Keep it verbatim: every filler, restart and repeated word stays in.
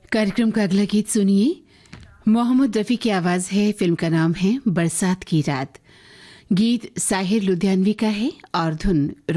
कार्यक्रम का अगला गीत सुनिए। मोहम्मद रफी की आवाज है। फिल्म का नाम है बरसात की रात। गीत साहिर लुधियानवी का है और धुन